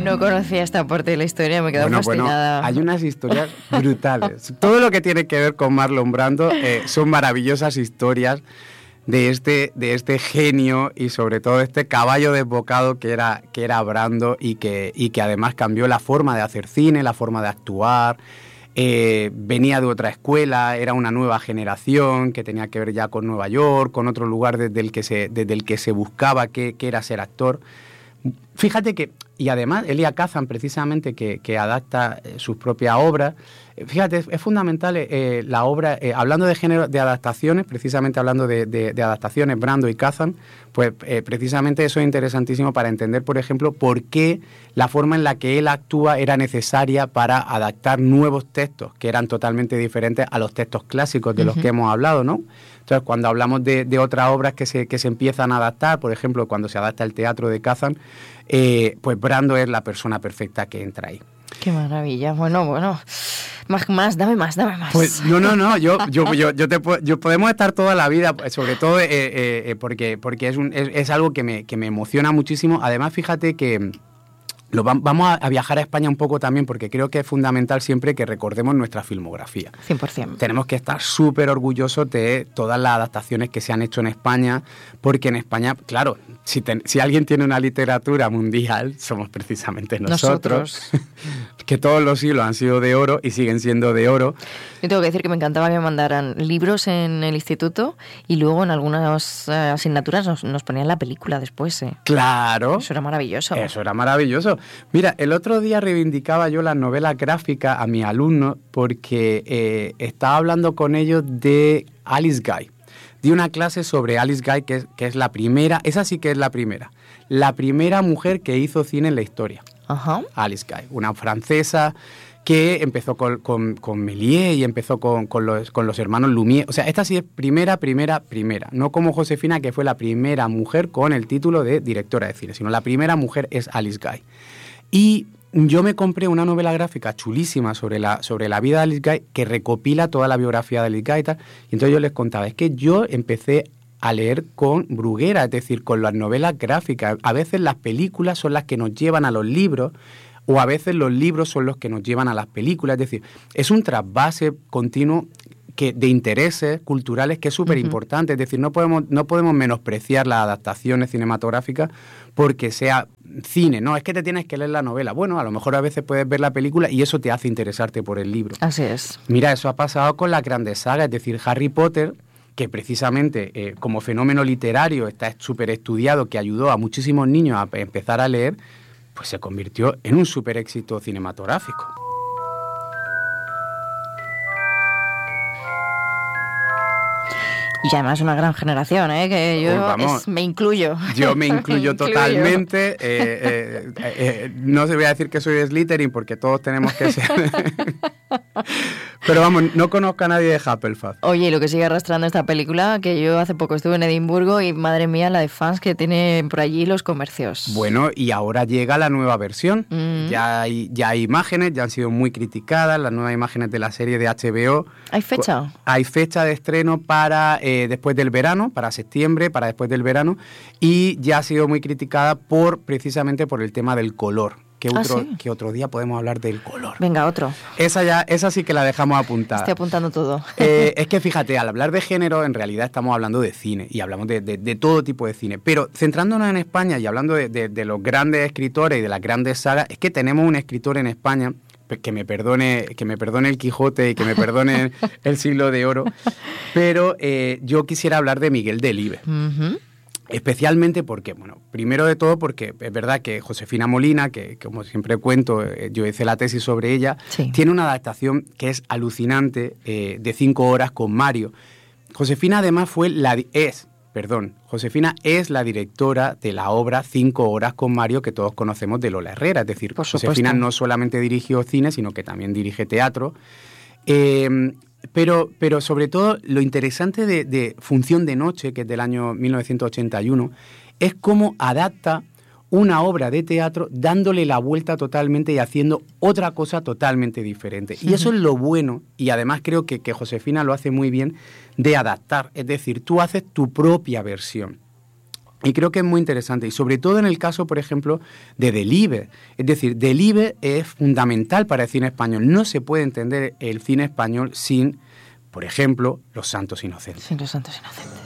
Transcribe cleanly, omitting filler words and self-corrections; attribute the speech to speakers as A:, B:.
A: No conocía esta parte de la historia, me he quedado fascinada.
B: Bueno, hay unas historias brutales. Todo lo que tiene que ver con Marlon Brando son maravillosas historias de este genio y sobre todo este caballo desbocado que era Brando y que además cambió la forma de hacer cine, la forma de actuar. Venía de otra escuela, era una nueva generación que tenía que ver ya con Nueva York, con otro lugar desde el que se buscaba qué era ser actor. Fíjate que, y además Elia Kazan precisamente que adapta sus propias obras, fíjate, es fundamental la obra, hablando de género de adaptaciones, precisamente hablando de adaptaciones, Brando y Kazan, pues precisamente eso es interesantísimo para entender, por ejemplo, por qué la forma en la que él actúa era necesaria para adaptar nuevos textos que eran totalmente diferentes a los textos clásicos de los que hemos hablado, ¿no? Entonces, cuando hablamos de otras obras que se empiezan a adaptar, por ejemplo, cuando se adapta el teatro de Kazan, pues Brando es la persona perfecta que entra ahí.
A: ¡Qué maravilla! Bueno. Dame más.
B: Pues yo podemos estar toda la vida, sobre todo porque es algo que me emociona muchísimo. Además, fíjate que vamos a viajar a España un poco también porque creo que es fundamental siempre que recordemos nuestra filmografía.
A: 100%.
B: Tenemos que estar súper orgullosos de todas las adaptaciones que se han hecho en España, porque en España, claro, si alguien tiene una literatura mundial, somos precisamente nosotros. Que todos los siglos han sido de oro y siguen siendo de oro.
A: Yo tengo que decir que me encantaba que me mandaran libros en el instituto y luego en algunas asignaturas nos ponían la película después.
B: Claro.
A: Eso era maravilloso.
B: Eso era maravilloso. Mira, el otro día reivindicaba yo las novelas gráficas a mis alumnos porque estaba hablando con ellos de Alice Guy. Di una clase sobre Alice Guy, que es la primera, esa sí que es la primera mujer que hizo cine en la historia.
A: Ajá.
B: Alice Guy, una francesa que empezó con Méliès y empezó con los hermanos Lumière. O sea, esta sí es primera. No como Josefina, que fue la primera mujer con el título de directora de cine, sino la primera mujer es Alice Guy. Y yo me compré una novela gráfica chulísima sobre la vida de Alice Guy, que recopila toda la biografía de Alice Guy y tal. Y entonces yo les contaba, es que yo empecé a leer con Bruguera, es decir, con las novelas gráficas. A veces las películas son las que nos llevan a los libros, o a veces los libros son los que nos llevan a las películas. Es decir, es un trasvase continuo de intereses culturales que es súper importante. Es decir, no podemos menospreciar las adaptaciones cinematográficas porque sea cine. No, es que te tienes que leer la novela. Bueno, a lo mejor a veces puedes ver la película y eso te hace interesarte por el libro.
A: Así es.
B: Mira, eso ha pasado con las grandes sagas. Es decir, Harry Potter, que precisamente como fenómeno literario está súper estudiado, que ayudó a muchísimos niños a empezar a leer, pues se convirtió en un súper éxito cinematográfico.
A: Y además una gran generación, que yo me incluyo.
B: Yo me incluyo totalmente. No se voy a decir que soy de Slytherin porque todos tenemos que ser... Pero vamos, no conozco a nadie de Hufflepuff.
A: Oye, y lo que sigue arrastrando esta película, que yo hace poco estuve en Edimburgo y madre mía, la de fans que tienen por allí los comercios.
B: Bueno, y ahora llega la nueva versión. Ya hay imágenes, ya han sido muy criticadas, las nuevas imágenes de la serie de HBO.
A: ¿Hay fecha?
B: Hay fecha de estreno para después del verano, para septiembre, para después del verano, y ya ha sido muy criticada precisamente por el tema del color. ¿Qué otro día podemos hablar del color?
A: Venga, otro.
B: Esa sí que la dejamos apuntada.
A: Estoy apuntando todo.
B: Es que fíjate, al hablar de género, en realidad estamos hablando de cine y hablamos de todo tipo de cine. Pero centrándonos en España y hablando de los grandes escritores y de las grandes sagas, es que tenemos un escritor en España, que me perdone el Quijote y que me perdone el Siglo de Oro, pero yo quisiera hablar de Miguel Delibes. Especialmente porque, bueno, primero de todo porque es verdad que Josefina Molina, que como siempre cuento, yo hice la tesis sobre ella, sí, tiene una adaptación que es alucinante, de 5 horas con Mario. Josefina además Josefina es la directora de la obra 5 horas con Mario que todos conocemos de Lola Herrera, es decir, Josefina no solamente dirigió cine, sino que también dirige teatro. Pero sobre todo lo interesante de Función de Noche, que es del año 1981, es cómo adapta una obra de teatro dándole la vuelta totalmente y haciendo otra cosa totalmente diferente. Y eso es lo bueno, y además creo que Josefina lo hace muy bien, de adaptar. Es decir, tú haces tu propia versión. Y creo que es muy interesante, y sobre todo en el caso, por ejemplo, de Delibes. Es decir, Delibes es fundamental para el cine español. No se puede entender el cine español sin, por ejemplo, Los Santos Inocentes.
A: Sin Los Santos Inocentes.